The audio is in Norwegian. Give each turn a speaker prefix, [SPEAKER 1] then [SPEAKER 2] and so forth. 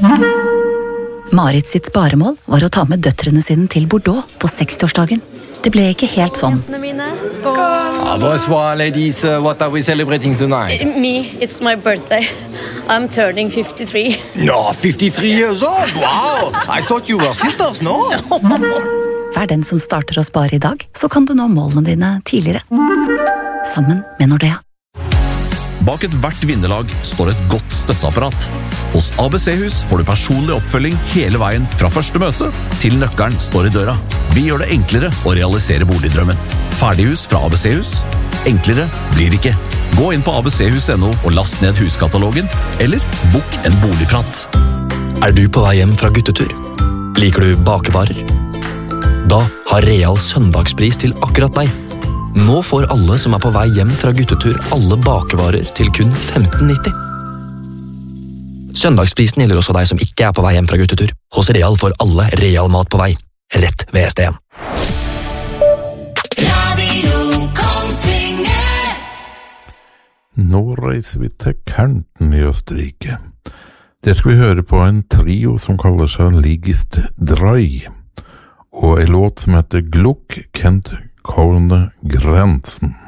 [SPEAKER 1] Marit sitt sparemål var å ta med døtrene sine til Bordeaux på 60-årsdagen. Det ble ikke helt sånn.
[SPEAKER 2] Skål! Bonsoir, ladies. What are we celebrating tonight?
[SPEAKER 3] Me, it's my birthday. I'm turning 53.
[SPEAKER 2] No, 53 years old? Wow! I thought you were sisters, no?
[SPEAKER 1] Vær den som starter å spare i dag, så kan du nå målene dine tidligere. Sammen med Nordea.
[SPEAKER 4] Bak et hvert vinnerlag står et godt støtteapparat. Hos ABC-hus får du personlig oppfølging hele veien fra første møte til nøkkelen står i døra. Vi gjør det enklere å realisere boligdrømmen. Ferdighus fra ABC-hus? Enklere blir det ikke. Gå inn på abchus.no og last ned huskatalogen, eller bok en boligprat.
[SPEAKER 5] Du på vei hjem fra guttetur? Liker du bakevarer? Da har Real søndagspris til akkurat deg. Nå får alle som på vei hjem fra guttetur alle bakevarer til kun 15,90. Søndagsprisen gjelder også deg som ikke på vei hjem fra guttetur. Hos Real får alle Real mat på vei. Rett ved ST1.
[SPEAKER 6] Radio Kongsvinger.
[SPEAKER 7] Nå reiser vi til Kärnten i Østerrike. Der skal vi høre på en trio som kaller seg Ligist Drei, og en låt som heter Gluck kennt Korne Grensen.